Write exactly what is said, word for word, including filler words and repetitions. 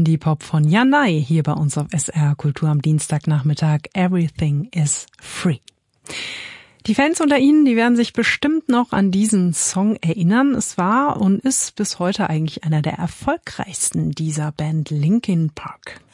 Indie-Pop von Janai hier bei uns auf S R Kultur am Dienstagnachmittag. Everything is free. Die Fans unter Ihnen, die werden sich bestimmt noch an diesen Song erinnern. Es war und ist bis heute eigentlich einer der erfolgreichsten dieser Band Linkin Park.